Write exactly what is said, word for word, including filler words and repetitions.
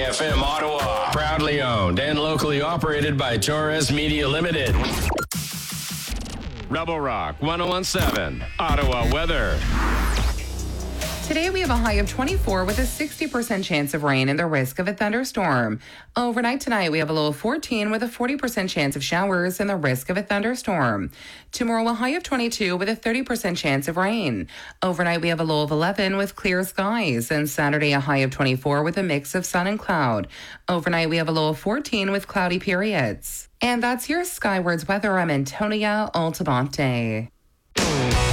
F M Ottawa. Proudly owned and locally operated by Torres Media Limited. Rebel Rock one oh one seven, Ottawa weather. Today we have a high of twenty-four with a sixty percent chance of rain and the risk of a thunderstorm. Overnight tonight we have a low of fourteen with a forty percent chance of showers and the risk of a thunderstorm. Tomorrow a high of twenty-two with a thirty percent chance of rain. Overnight we have a low of eleven with clear skies, and Saturday a high of twenty-four with a mix of sun and cloud. Overnight we have a low of fourteen with cloudy periods. And that's your Skywards weather. I'm Antonia Altamonte.